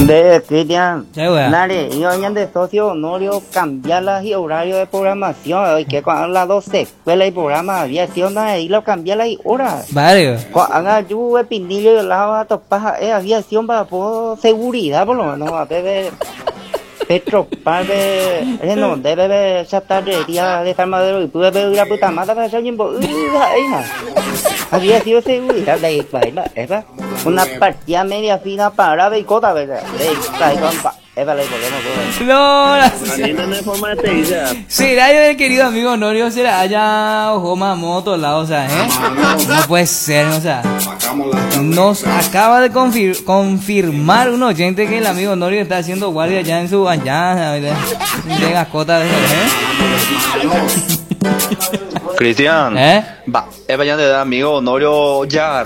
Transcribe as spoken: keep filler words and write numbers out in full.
De Cristian, Ya, güey. Nare, yo ya de socio Honorio cambiar la y horario de programación, hoy que con las doce escuela y programa de aviación, y lo cambiar la hora. Vale. Cuando haga yo el pinillo y la va a topar es aviación para por seguridad, por lo menos, a ver, Petro, padre, no, debe ver chatarrería de Farmadero y pude ver la puta madre para ser tiempo, había sido seguridad de ahí, ¿verdad? Una partida media fina para y cota, ¿verdad? De ahí, esa le podemos ver. No, la... Tiene forma de seguridad. ¿Será yo el querido amigo Honorio? ¿Será allá ojo mamoto al lado? O sea, ¿eh? No puede ser, o sea. Nos acaba de confir confirmar un oyente que el amigo Honorio está haciendo guardia allá en su allá, ¿verdad? De gascota, ¿eh? Cristian, ¿Eh? va, es vayan de amigo Honorio ya.